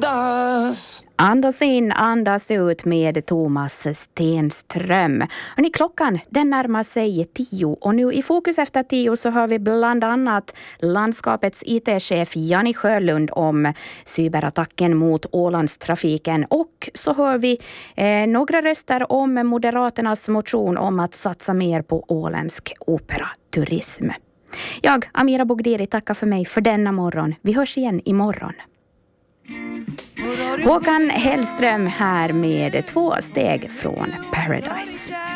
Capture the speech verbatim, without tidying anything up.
andas. Andas in, andas ut med Thomas Stenström. Och ni, klockan den närmar sig tio och nu i fokus efter tio så hör vi bland annat landskapets I T-chef Janni Sjölund om cyberattacken mot Ålandstrafiken, och så hör vi eh, några röster om Moderaternas motion om att satsa mer på åländsk operaturism. Jag, Amira Bogdiri, tackar för mig för denna morgon. Vi hörs igen imorgon. Håkan Hellström här med två steg från Paradise.